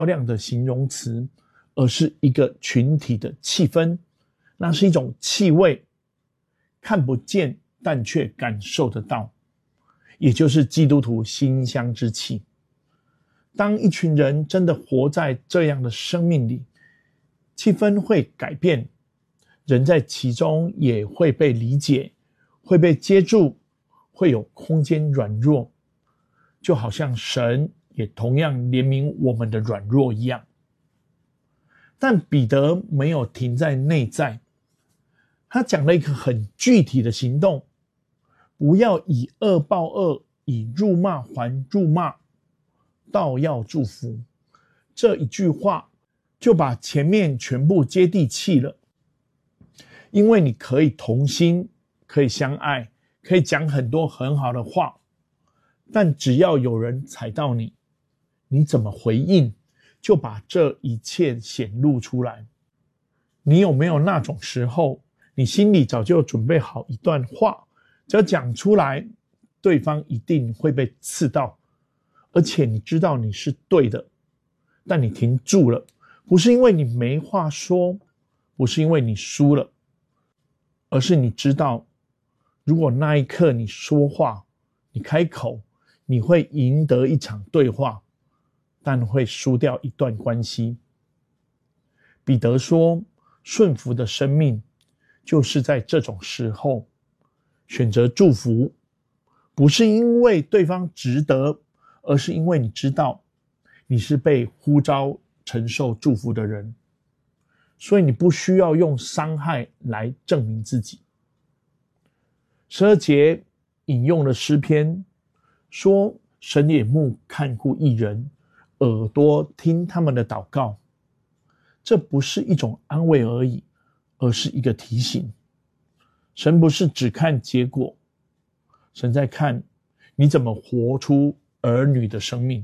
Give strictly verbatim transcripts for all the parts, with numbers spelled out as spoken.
亮的形容词，而是一个群体的气氛，那是一种气味，看不见但却感受得到，也就是基督徒馨香之气。当一群人真的活在这样的生命里，气氛会改变，人在其中也会被理解，会被接住，会有空间软弱，就好像神也同样怜悯我们的软弱一样。但彼得没有停在内在，他讲了一个很具体的行动，不要以恶报恶，以辱骂还辱骂，倒要祝福。这一句话就把前面全部接地气了，因为你可以同心，可以相爱，可以讲很多很好的话，但只要有人踩到你，你怎么回应，就把这一切显露出来。你有没有那种时候，你心里早就准备好一段话，只要讲出来，对方一定会被刺到，而且你知道你是对的，但你停住了，不是因为你没话说，不是因为你输了，而是你知道，如果那一刻你说话，你开口，你会赢得一场对话，但会输掉一段关系。彼得说，顺服的生命就是在这种时候选择祝福，不是因为对方值得，而是因为你知道你是被呼召承受祝福的人，所以你不需要用伤害来证明自己。十二节引用了诗篇，说神眼目看顾义人，耳朵听他们的祷告。这不是一种安慰而已，而是一个提醒。神不是只看结果，神在看你怎么活出儿女的生命。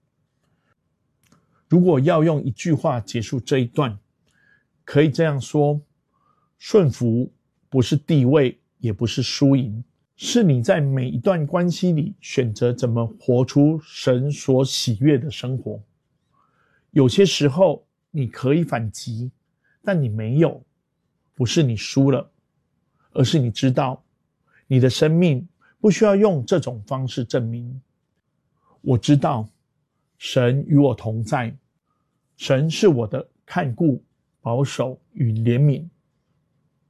如果要用一句话结束这一段，可以这样说，顺服不是地位，也不是输赢，是你在每一段关系里选择怎么活出神所喜悦的生活。有些时候你可以反击，但你没有，不是你输了，而是你知道你的生命不需要用这种方式证明。我知道神与我同在，神是我的看顾、保守与怜悯，